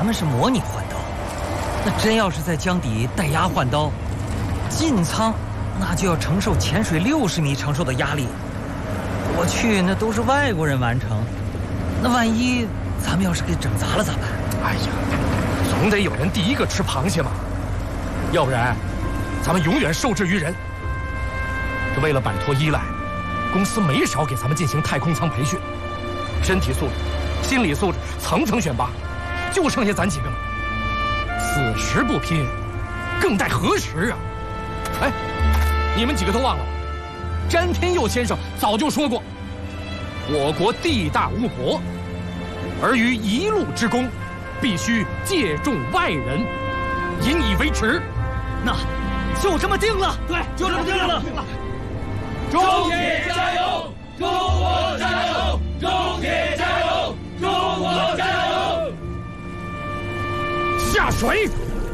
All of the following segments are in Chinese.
咱们是模拟换刀，那真要是在江底带压换刀，进舱那就要承受潜水60米承受的压力。我去，那都是外国人完成，那万一咱们要是给整砸了咋办？ 哎呀，总得有人第一个吃螃蟹嘛，要不然咱们永远受制于人。这为了摆脱依赖，公司没少给咱们进行太空舱培训，身体素质、心理素质层层选拔，就剩下咱几个了。此时不拼，更待何时啊？哎，你们几个都忘了，詹天佑先生早就说过，我国地大物博，而于一路之功，必须借重外人，引以为耻。 那就这么定了。 对， 就这么定了。 中铁加油，中国加油，中铁加油，中国加油！ 下水！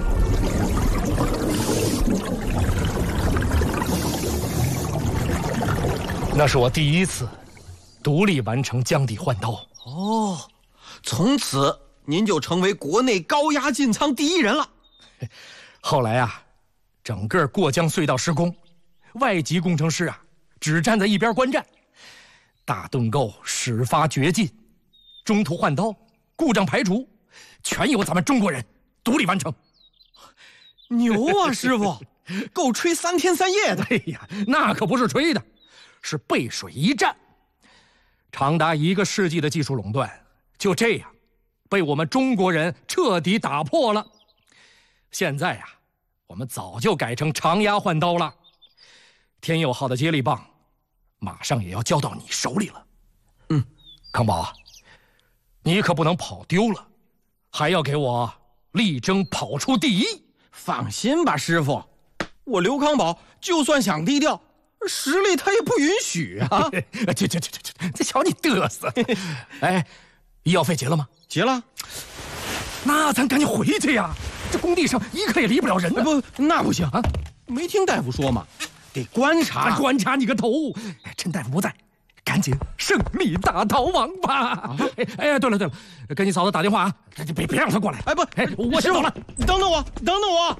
那是我第一次独立完成江底换刀。 哦，从此您就成为国内高压进舱第一人了。 后来啊，整个过江隧道施工，外籍工程师啊只站在一边观战，大盾构始发掘进，中途换刀，故障排除，全由咱们中国人独立完成。 牛啊，师傅，够吹3天3夜的。 哎呀，那可不是吹的，是背水一战。长达1个世纪的技术垄断，就这样被我们中国人彻底打破了。现在呀，我们早就改成长压换刀了。天佑号的接力棒马上也要交到你手里了。康宝啊，你可不能跑丢了，还要给我力争跑出第一。 放心吧，师傅，我刘康宝就算想低调，实力他也不允许啊。 这瞧你嘚瑟。哎，医药费结了吗？ 结了。 那咱赶紧回去呀，这工地上一刻也离不了人呢。 不，那不行啊，没听大夫说吗？得观察。 观察你个头！趁大夫不在，赶紧胜利大逃亡吧！哎，对了，跟你嫂子打电话啊，别让她过来。 哎，不， 我先走了。 等等我，等等我。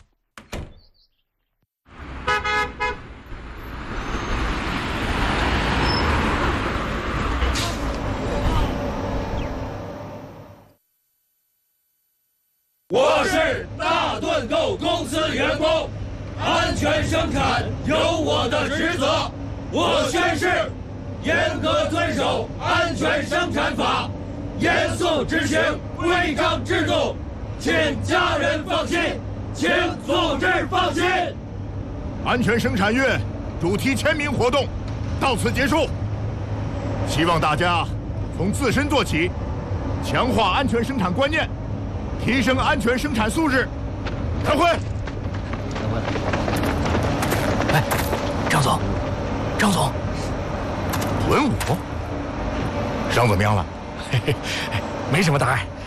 我是大盾构公司员工，安全生产有我的职责。我宣誓，严格遵守安全生产法，严肃执行规章制度，请家人放心，请组织放心。 安全生产月主题签名活动到此结束，希望大家从自身做起，强化安全生产观念，提升安全生产素质。开会。 哎，张总，文武， 伤怎么样了？ 没什么大碍，